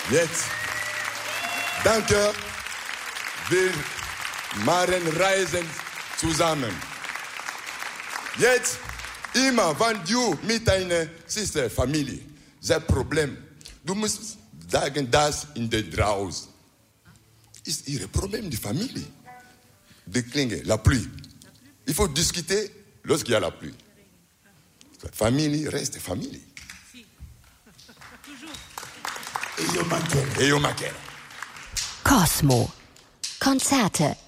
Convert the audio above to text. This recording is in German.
Jetzt, danke, wir machen Reisen zusammen. Jetzt, immer, wenn du mit deiner Familie das Problem, du musst sagen, das in der draußen ist ihr Problem, die Familie. Die Klinge, la pluie. Il faut discuter lorsqu'il y a la pluie. La famille reste famille. Cosmo. Konzerte